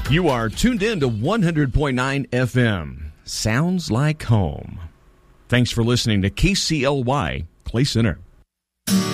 You are tuned in to 100.9 FM. Sounds like home. Thanks for listening to KCLY Clay Center.